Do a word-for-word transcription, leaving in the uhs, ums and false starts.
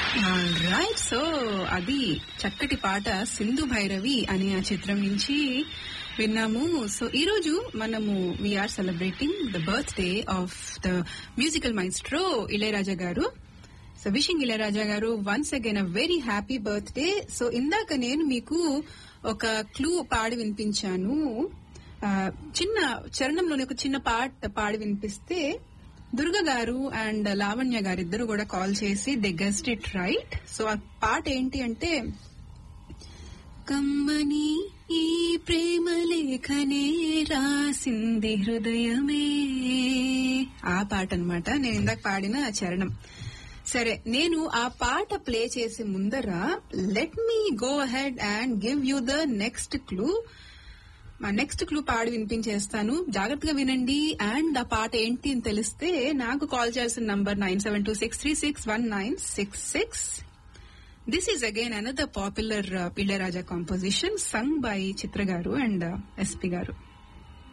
Right. So అది చక్కటి పాట సింధు భైరవి అనే ఆ చిత్రం నుంచి విన్నాము. సో ఈ రోజు మనము we are celebrating the birth day of the musical Maestro Ilaiyaraaja గారు. సో విషింగ్ ఇళయరాజా గారు once again a very happy birth day. So ఇందాక నేను మీకు ఒక క్లూ పాడి వినిపించాను. చిన్న చరణంలోని ఒక చిన్న పాట పాడి వినిపిస్తే దుర్గ గారు అండ్ లావణ్య గారు ఇద్దరు కూడా కాల్ చేసి they guest it right. So ఆ పాట ఏంటి అంటే, కమ్మని ఈ ప్రేమ లేఖనే రాసింది హృదయమే, ఆ పాట అన్నమాట నేను ఇందాక పాడిన చరణం. సరే, నేను ఆ పాట ప్లే చేసే ముందర let me go ahead and give you the next clue. మా నెక్స్ట్ క్లూ పాడి వినిపించేస్తాను, జాగ్రత్తగా వినండి. అండ్ ఆ పాట ఏంటి అని తెలిస్తే నాకు కాల్ చేయాల్సిన number nine seven two six three six one nine six six. This is again another popular Ilaiyaraaja composition sung by చిత్ర గారు అండ్ ఎస్పి గారు.